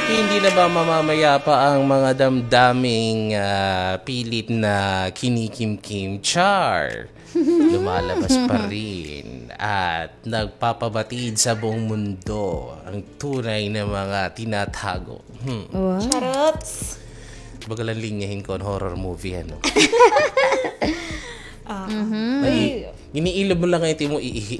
Hindi na ba mamamaya pa ang mga damdaming pilit na kinikimkim char? Lumalabas pa rin at nagpapabatid sa buong mundo ang tunay na mga tinatago. Wow. Charots! Bagalan linyahin ko ang horror movie, ano? Iniilog mo lang ngayon mo iihi.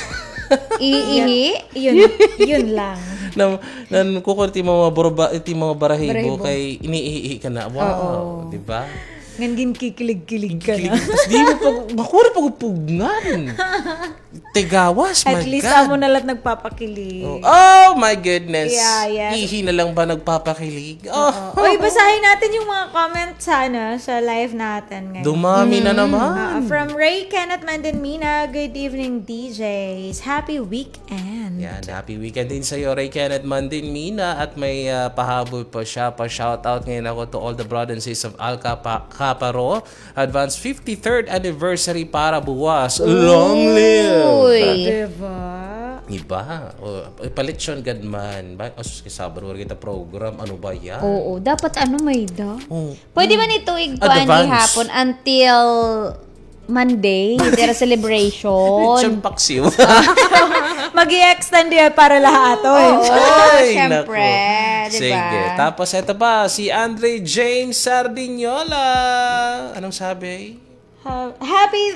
Iihi? Yun lang. Kukunti mo mga barahibo kay iniihi ka na. Wow, di ba? Ngangin kikilig-kilig ka na. Tapos di mo pag makura pagpugngan. Tegawas, my God. At least amo na lang nagpapakilig. Oh my goodness. Yeah. Ihi na lang ba nagpapakilig? Oh. Oy, basahin natin yung mga comments sa live natin ngayon. Dumami na naman. From Ray Kenneth Mandanmina, good evening DJs. Happy weekend. Yan, happy weekend din sa'yo, Ray Kenneth Mandanmina. At may pahabol pa siya, pa-shoutout ngayon ako to all the brothers and sisters of Al Caparo. Advance 53rd anniversary para buwas. Long live! Diba? Iba. Palit siya gadman. Asus kay Sabro, kita program. Ano ba yan? Oo, dapat may da. Pwede man ito iguan Advance. hapon until Monday, their celebration. Lechon paksiw. Mag-i-extend yan para lahat. Ay, syempre, naku. diba? Sige. Tapos ito pa, si Andre James Sardiniola. Anong sabi? Happy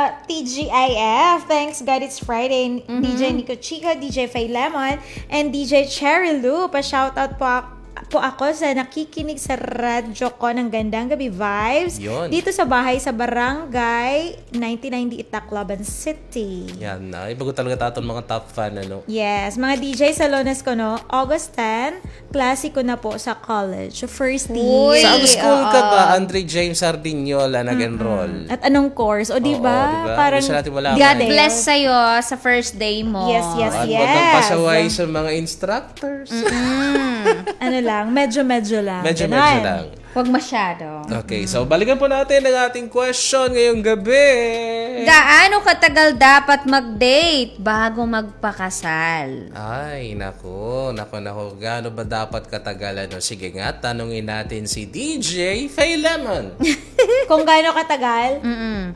TGIF. Thanks God it's Friday. DJ Nico Chico, DJ Faye Lemon, and DJ Cherry Lou. Pa-shoutout po ako sa nakikinig sa radyo ko ng Gandang Gabi Vibes. Yun. Dito sa bahay sa Barangay 9090 Tacloban City. Yan na. Iba ko talaga taton mga top fan, ano? Yes, mga DJ sa Lones ko, no? August 10, klase ko na po sa college. First year. Saan school ka ba, Andre James Sardiniola, nag-enroll? At anong course? O, diba? Diba? Parang, Gusto natin malaman. God bless sa'yo sa first day mo. Yes. At huwag kang pasaway sa mga instructors. ano lang, medyo lang. Medyo Ganun. lang. Huwag masyado. Okay, so balikan po natin ang ating question ngayong gabi. Gaano katagal dapat mag-date bago magpakasal? Ay, naku. Gaano ba dapat katagal? Sige nga, tanungin natin si DJ Faye Lemon. Kung gaano katagal?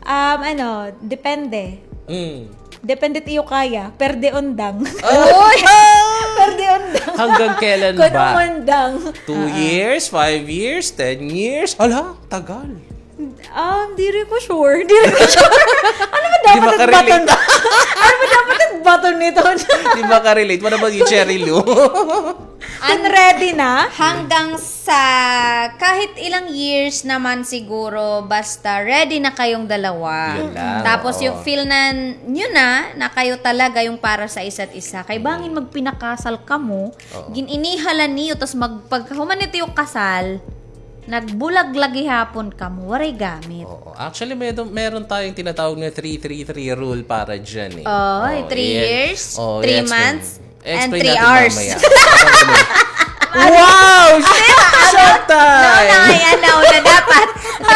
Depende. Depende tiyo kaya. Perde ondang. Perde ondang. Hanggang kailan Kung ba? ondang. 2 years, 5 years, 10 years? Ala, tagal. Di rin ko sure. Ano ba dapat ang button? Ano ba dapat ang button nito? Di ba ka-relate? What about you, Cherry Lou? Ready na? Hanggang sa kahit ilang years naman siguro, basta ready na kayong dalawa. Yun lang, Tapos oo. yung feel nyo na kayo talaga yung para sa isa't isa. Kay bangin magpinakasal ka mo, gininihalan niyo, tapos pagkahuman nito yung kasal, nagbulag-lagi hapon ka mo, waray gamit. Oo. Actually, meron tayong tinatawag na 3-3-3 rule para dyan eh. 3 years, 3 months, and 3 natin hours. mamaya. Wow! Showtime! Na dapat.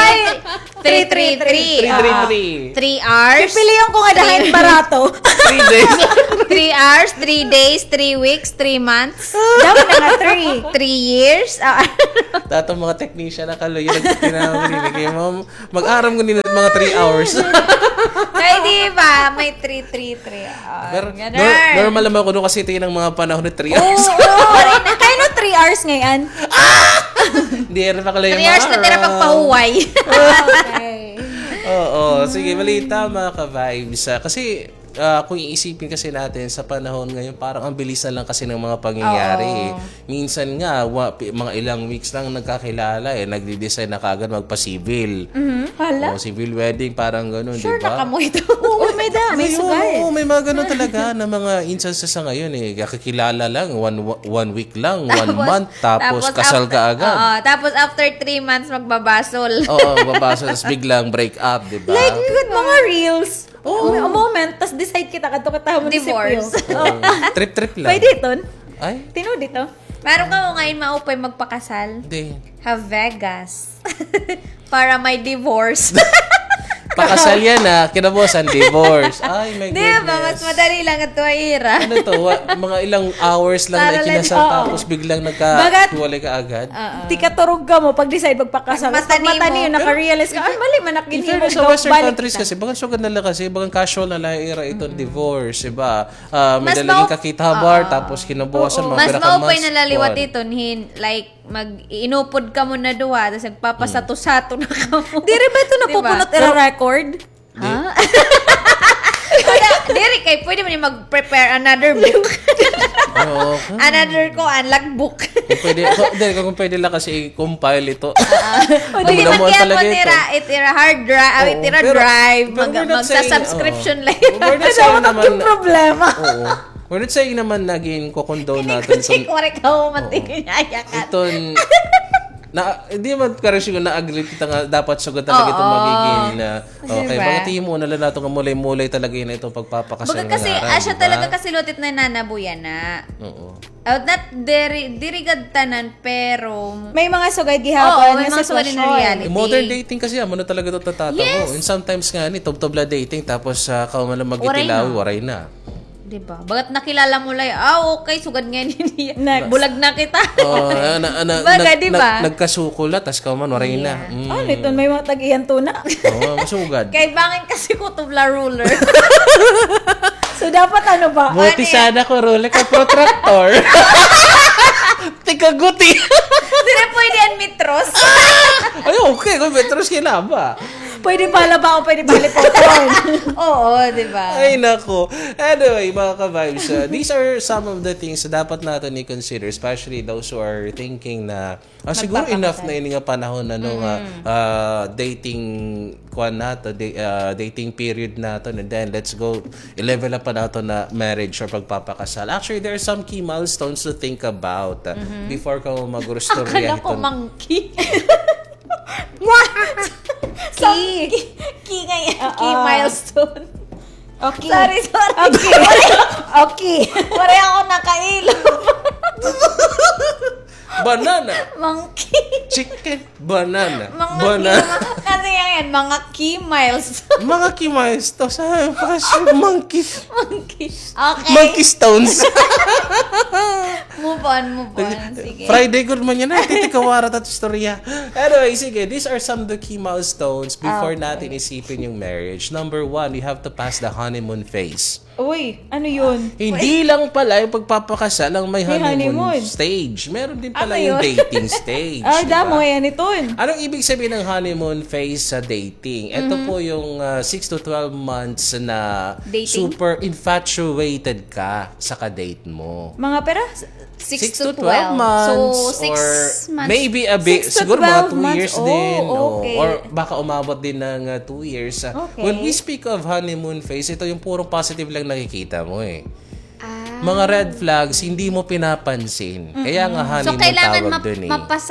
3-3-3. 3-3-3. 3 hours. Pipilihan ko nga dahil barato. 3 days. 3 hours, 3 days, 3 weeks, 3 months. Dapat na nga 3. 3 years. Datong mga technician na kalo, yung nagtitinawag mo, mag-aram ko nila mga 3 hours. Ay, di ba? May 3-3-3 hours. Pero normal naman ko doon kasi ito yun ang mga panahon na 3 hours. Kaya no 3 hours ngayon? Hindi rin pa kalo yung 3 hours na tira pagpahuway. Okay. Oo, sige, mali, tama ka, vibes. Kasi kung iisipin kasi natin sa panahon ngayon, parang ang bilis na lang kasi ng mga pangyayari. Minsan nga, mga ilang weeks lang nagkakilala nagde-decide na kagad magpa-civil. Hala? Civil wedding, parang gano'n, Sure di ba? na ka mo ito. Oo, may sugay. Oo, may mga ganun talaga na mga instances sa ngayon kakikilala lang, one week lang, 1 month, tapos kasal ka agad. Tapos after 3 months, magbabasol. Oo, babasa, tapos biglang break up, di ba? Like, good mga reels. A moment, tas decide kita kadto mo Divorce. Trip lang. Pwede iton? Ay, Tino dito? Meron ka mo ngayon maupay magpakasal? hindi. Have Vegas. Para may divorce. Pakasal yan na, kinabukasan, divorce. Ay, my Di goodness. ba? Mas madali lang at tuwaira. Ano to? Mga ilang hours lang na Para lang- ikinasal oo. tapos biglang nagka-hiwalay ka agad. Di ka turog ka mo pag-decide magpakasal. Pag Pag mata mata niyo, mo. naka-realize ka, ay, mali, manakin In fairness, sa Western countries kasi, bagang sugad na lang kasi, bagang casual na lang ira itong divorce, iba? May Mas dalaging mau- kakitabar, tapos kinabukasan, mga Mas pera ka maupay mas, na laliwat kuwan. ito. Like, mag-inupod ka mo na duwa, tapos nagpapasato-sato na ka mo. Di rin ba ito napupunot record? Ha? Kaya, diri kay, pwede mo niya mag-prepare another book. Oo. Another logbook. Kung pwede lang kasi i-compile ito. Pwede Damudamuan magyan talaga mo tira hard drive, Oo, tira pero- drive, pero we're not saying- magsa-subscription oo. lang. We're not saying Dapat naman, yung problema. oo. We're not saying naman naging kukondone natin Kasi kore ka mo matigil niya ayakan. Iton hindi man karesyo na agree kita nga dapat sugod talaga ito magiging okay Diba? bakit mo na lang nato nga mulay-mulay talaga yun itong pagpapakasal Baga kasi, siya talaga kasi lutit na nanabuyan na. Oo. Not dirigad tanan, pero... May mga sugay Oo, gihapon may na mga suwali na sitwasyon. reality. Modern dating kasi mo na talaga ito tatataw. Yes. And sometimes nga ni tubla dating tapos kao man lang Waray magitilaw, na. waray na. Diba? Bagat nakilala mo lang, okay, sugad nga niya. Next. Bulag na kita. Oh, Baga, diba? Nagkasukula tas kao man waray na. Ano ito? May mga tag-iyan tuna. Oo, masugad. Kay bangin kasi ko tubla ruler. So, dapat ano ba? Buti sana ko role ka protractor. Tikaguti. Hindi na pwede yan mitros. Ay, okay. Kung metros kina ba? Pwede pala ba o pwede pala popcorn? Oo, diba? Ay, nako. Anyway, mga ka-vibes, these are some of the things na dapat natin i-consider, especially those who are thinking na siguro enough na yun nga panahon na nung dating kwan nato, dating period nato, and then let's go i-level up pa nato na marriage or pagpapakasal. Actually, there are some key milestones to think about before ka Akala magurustorya ko monkey. Key. Key nga yan. Key milestone. Okay. Sorry. Okay. Okay. Pare ako nakailo. Banana. Monkey. Chicken. Banana. Mga Banana. kasi yan, mga key milestone. Mga key milestones. Monkey. Monkey. Okay. Monkey stones. Move on. Sige. Friday good man yan. Titikawara at storya. Anyway, sige. These are some of the key milestones before natin isipin yung marriage. Number 1, you have to pass the honeymoon phase. Uy, ano yun? Hindi lang pala yung pagpapakasal ang may honeymoon honeymoon. stage. Meron din pala Ano yung yun? dating stage. Ay, diba? damo, yan ito. Anong ibig sabihin ng honeymoon phase sa dating? Ito po yung 6 to 12 months na Dating? super infatuated ka sa kadate mo. Mga pera? 6 to 12 months. So, 6 or months. maybe a bit, 6 to siguro mga 12 2 months. years Oh, din. okay. Or baka umabot din ng 2 years. Okay. When we speak of honeymoon phase, ito yung purong positive lang nakikita mo eh. Ah. Mga red flags, hindi mo pinapansin. Kaya nga So, honeymoon kailangan tawag dun eh.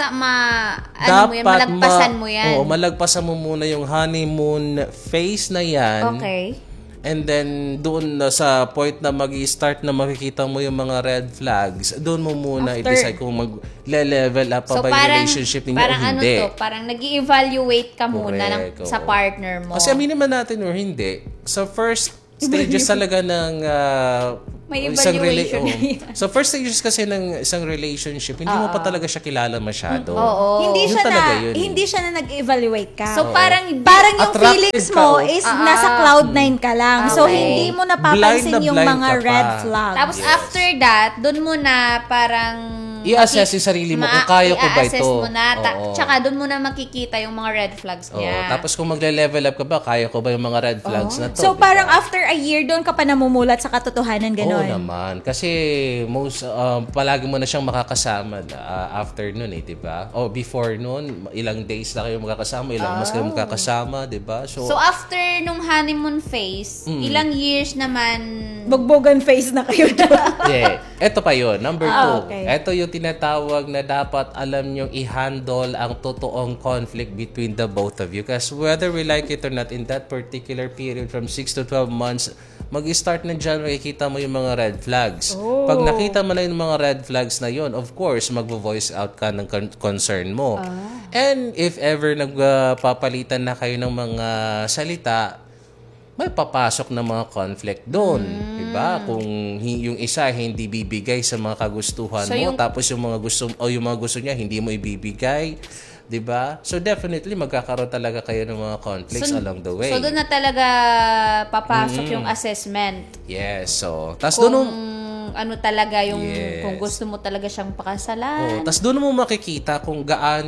malagpasan mo yan. Oo, malagpasan mo muna yung honeymoon phase na yan. Okay. And then, doon na sa point na mag-start na makikita mo yung mga red flags, doon mo muna After. i-decide kung mag-level up pa So, ba yung parang, relationship ninyo parang o hindi. parang nag-i-evaluate ka muna Correct, sa oo. partner mo. Kasi aminin man natin or hindi, sa first stages talaga ng May isang evaluation na yan. So first stages kasi ng isang relationship, hindi mo pa talaga siya kilala masyado. Oo. Hindi Yun siya talaga na yun eh. hindi siya na nag-evaluate ka. So, parang yung Attracted feelings ka, mo oh. is nasa cloud 9 ka lang. So, Okay. hindi mo Blind napapansin na yung blind mga ka pa. red flags. Tapos Yes. after that, doon mo na parang I-assess yung sarili mo kung kaya ko ba i-assess ito. mo na. Oo. Tsaka doon mo na makikita yung mga red flags Oo. niya. Tapos kung magle-level up ka ba, kaya ko ba yung mga red flags na to? So, diba? parang after a year, doon ka pa namumulat sa katotohanan, Oo gano'n. naman. Kasi palagi mo na siyang makakasama after nun eh, di ba? O before nun, ilang days na kayo makakasama, ilang mas kayo makakasama, di ba? So after nung honeymoon phase, ilang years naman Bugbogan face na kayo doon. yeah. Ito pa yun. Number 2. Okay. Ito yung tinatawag na dapat alam nyo i-handle ang totoong conflict between the both of you. Because whether we like it or not, in that particular period from 6 to 12 months, mag-start na dyan, makikita mo yung mga red flags. Pag nakita mo na yung mga red flags na yon, of course, magvo-voice out ka ng concern mo. And if ever nagpapalitan na kayo ng mga salita, may papasok na mga conflict doon. Diba? Kung yung isa hindi bibigay sa mga kagustuhan mo, tapos yung mga gusto niya hindi mo ibibigay. Diba? So definitely magkakaroon talaga kayo ng mga conflicts along the way. So doon na talaga papasok yung assessment. Yes. So, tas Kung doon ano talaga yung kung gusto mo talaga siyang pakasalan. tas doon mo makikita kung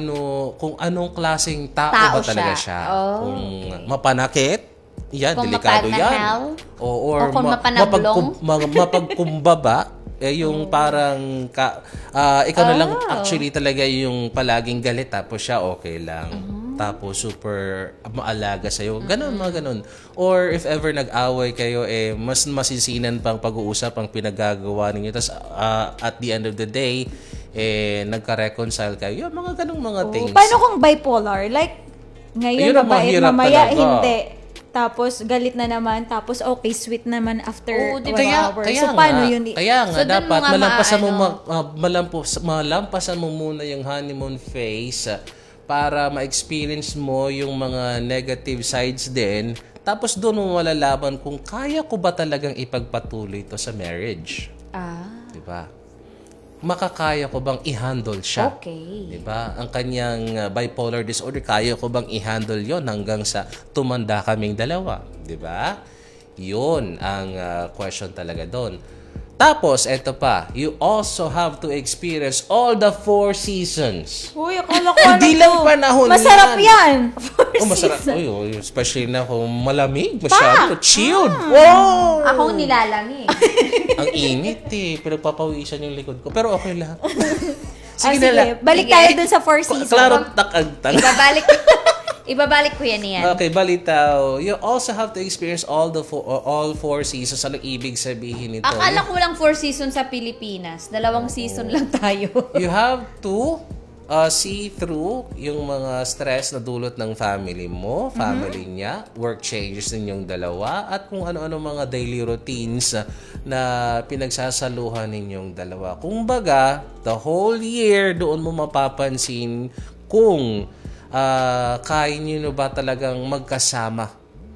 anong klaseng tao ba talaga siya. Kung mapanakit, yan, Kung delikado yan. mapanahal, Or kung mapanablong. mapagkumbaba, yung parang ikaw na lang actually talaga yung palaging galit tapos siya okay lang. Tapos super maalaga sa'yo. Ganon, mga ganon. Or if ever nag-away kayo, mas masisinan pang pag-uusap ang pinagagawa ninyo. Tapos at the end of the day, nagka-reconcile kayo. Yung mga ganong mga things. Paano kung bipolar? Like, ngayon Ayun ang mabait, mahirap mamaya talaga. hindi. Tapos galit na naman, tapos okay, sweet naman after Kaya so paano yun? Kaya nga, So, dun dapat mo nga malampasan mo muna yung honeymoon phase para ma-experience mo yung mga negative sides din. Tapos doon mo malalaman kung kaya ko ba talagang ipagpatuloy ito sa marriage. Diba? Makakaya ko bang i-handle siya? Okay. Diba? Ang kanyang bipolar disorder, kaya ko bang i-handle yon hanggang sa tumanda kaming dalawa? Diba? Yun ang question talaga doon. Tapos, eto pa, you also have to experience all the 4 seasons. Uy, akala ko ano Hindi lang panahon Masarap yan. Masarap. Uy, especially na kung malamig, masyado, chilled. Wow! Akong nilalangi. Ang init pinagpapawisan yung likod ko. Pero okay lang. Sige, balik tayo dun sa 4 seasons. Klaro takagtang. Ibabalik ko yan. Okay, balitaw. You also have to experience all 4 seasons. Anong ibig sabihin nito? Akala ko lang 4 seasons sa Pilipinas. 2 season lang tayo. You have to see through yung mga stress na dulot ng family mo, family niya, work changes ninyong dalawa, at kung ano-ano mga daily routines na pinagsasaluhan ninyong dalawa. Kung baga, the whole year, doon mo mapapansin kung kaya nyo ba talagang magkasama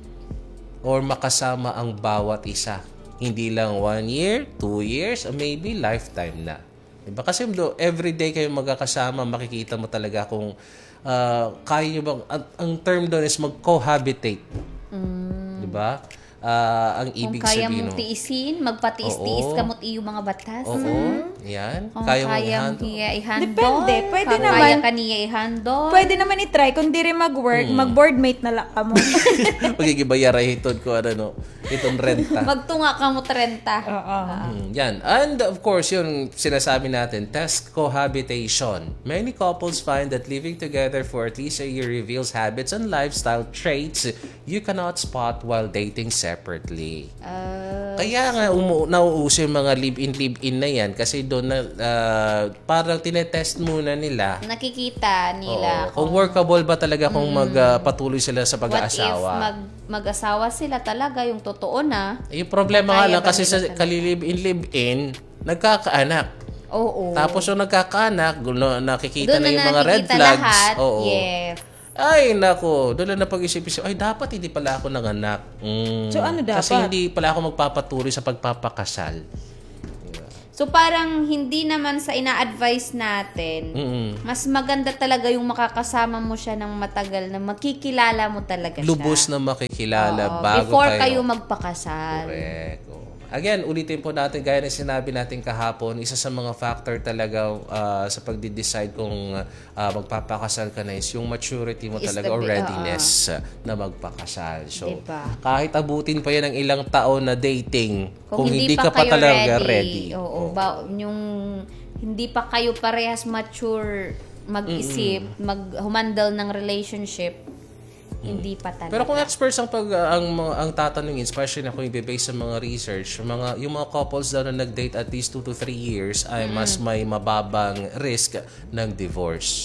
or makasama ang bawat isa. Hindi lang 1 year, 2 years, or maybe lifetime na. Diba? Kasi everyday kayo magkakasama, makikita mo talaga kung kaya nyo bang, ang term doon is mag-cohabitate. Diba? Ang ibig Kung kaya sabihin, mong tiisin, magpatiis-tiis ka mo't iyo mga batas. Yan. Kung Kaya kaya mo mong i-handle. Depende. Pwede kung naman. Kaya ka niya i-handle. Pwede naman i-try. Kung di rin mag-work, mag-boardmate na lang ka mo. Magigibayara hitod ko itong renta. Magtunga ka mo 30. Yan. And of course, yung sinasabi natin, test cohabitation. Many couples find that living together for at least a year reveals habits and lifestyle traits you cannot spot while dating separately. Kaya nga nauuso yung mga live-in na yan kasi doon na parang tinetest muna nila. Nakikita nila. Kung workable ba talaga kung magpatuloy sila sa What pag-aasawa. if mag-asawa sila talaga, yung totoo na. Yung problema nga Kaya lang ba kasi sa nila talaga? live-in, nagkakaanak. Oo. Tapos yung nagkakaanak, nakikita Doon na yung mga red nakikita flags. lahat. Oo. Yes. Ay, nako. Doon na napag-isip-isip. Ay, dapat hindi pala ako nanganak. So, ano dapat? Kasi hindi pala ako magpapatuloy sa pagpapakasal. So parang hindi naman sa ina-advise natin, mas maganda talaga yung makakasama mo siya ng matagal na makikilala mo talaga siya. Lubos na makikilala Oo, bago before kayo. kayo magpakasal. Correct. Oo. Again, ulitin po natin, gaya na sinabi natin kahapon, isa sa mga factor talaga sa pagde-decide kung magpapakasal ka na is yung maturity mo Is talaga the or bi- readiness na magpakasal. So, Diba? kahit abutin pa yan ng ilang taon na dating, Kung hindi ka pa pa kayo talaga ready. Oo, yung hindi pa kayo parehas mature mag-isip, mag-humandle ng relationship, hindi pa talaga. Pero kung experts ang ang tatanungin, especially na kung i-base sa mga research, yung mga couples daw na nag-date at least 2 to 3 years ay mas may mababang risk ng divorce.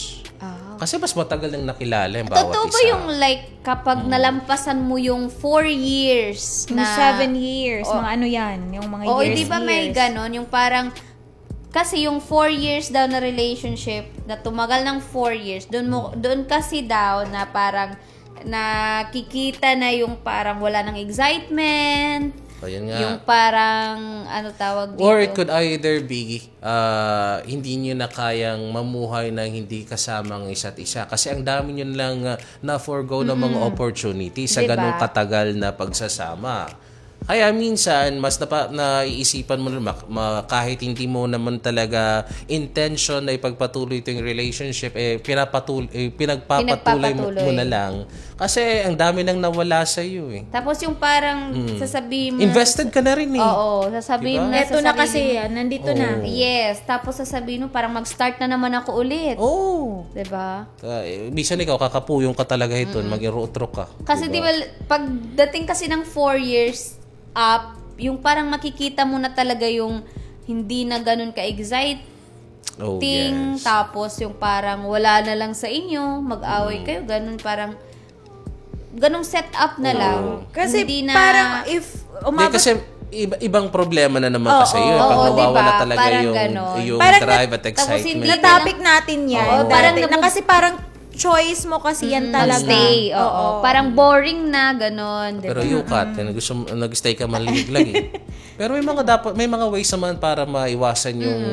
Kasi mas matagal nang nakilala yung bawat Totoo isa. ba yung like kapag nalampasan mo yung 4 years Yung na 7 years, mga ano yan, yung mga Oo, years. di ba may ganon? Yung parang, kasi yung 4 years daw na relationship, na tumagal ng 4 years, doon kasi daw na parang, nakikita na yung parang wala ng excitement, Ayun nga. yung parang, ano tawag dito? Or it could either be hindi nyo na kayang mamuhay ng hindi kasama ang isa't isa. Kasi ang dami nyo lang na-forgo ng mga opportunities sa Diba? ganong katagal na pagsasama. Kaya minsan, mas naiisipan mo naman, kahit hindi mo naman talaga intention na ipagpatuloy ito yung relationship, pinagpapatuloy mo na lang. Kasi ang dami nang nawala sa iyo eh. Tapos yung parang, sasabihin mo, Invested ka na rin eh. oo, sasabihin Diba? mo na Eto sa na sarili kasi, mo, nandito na. yes, tapos sasabihin mo, parang mag-start na naman ako ulit. Oh. Diba? Minsan ikaw, kakapuyong ka talaga ito, maging road trip ka. Kasi di ba, pagdating kasi ng 4 years up, yung parang makikita mo na talaga yung hindi na ganun ka-exciting, Oh, yes. tapos yung parang wala na lang sa inyo, mag-away kayo, ganun parang, ganung setup na lang. Kasi hindi na, parang if Hindi, umabot, kasi ibang problema na naman kasi yun. oo, Pag nawawala diba? talaga Parang yung, ganon. yung Parang drive at tapos excitement. hindi na-topic natin yan. Oo. dati. Parang na kasi parang choice mo kasi yan talaga. stay, oo. Parang boring na, ganun. Diba? Pero you cut, nag-stay ka maliglag eh. Pero may mga ways naman para maiwasan yung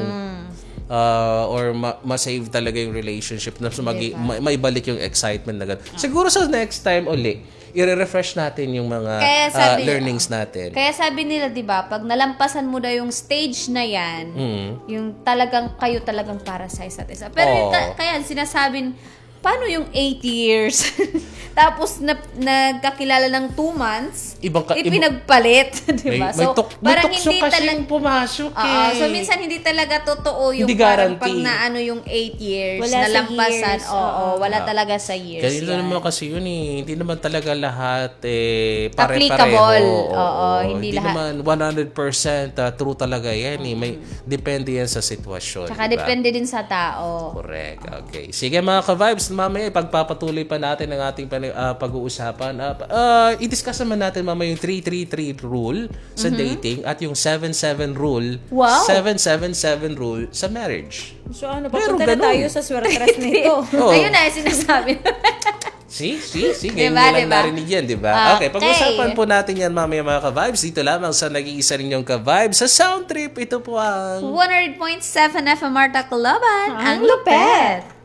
or ma-save talaga yung relationship na maibalik yung excitement na gano'n. Siguro sa next time uli, i-refresh natin yung mga learnings natin. Kaya sabi nila, di ba, pag nalampasan mo na yung stage na yan, yung kayo talagang para sa isa't isa. Pero yung kaya sinasabi, paano yung 8 years? Tapos nagkakilala ng 2 months, pinagpalit, di ba? So, may parang tukso hindi kasi talaga yung pumasok Oo, eh. so minsan hindi talaga totoo yung Hindi parang guarantee. pag naano yung 8 years, Wala sa nalampasan, years, wala talaga sa years. Ganito yan. naman kasi yun eh. Hindi naman talaga lahat pare-pareho. Applicable. Oo, hindi lahat. Hindi naman 100% true talaga yan eh. May, depende yan sa sitwasyon. Tsaka diba? depende din sa tao. Correct. Okay. Sige mga ka-vibes, mamaya ipagpapatuloy pa natin ang ating pag-uusapan. I-discuss naman natin mamaya yung 333 rule sa dating at yung 77 rule. Wow. 777 rule sa marriage. So ano, Pero papunta na ganun. tayo sa swertras nito. Oh. Ayun na yung sinasabi. See? Ganyan Diba, nyo lang diba? narinig yan, diba? Okay, pag-usapan po natin yan mamaya mga ka-vibes. Dito lamang sa nag-iisa ninyong ka-vibes sa Sound Trip. Ito po ang 100.7 FM Marta Calaban, Ang lupet!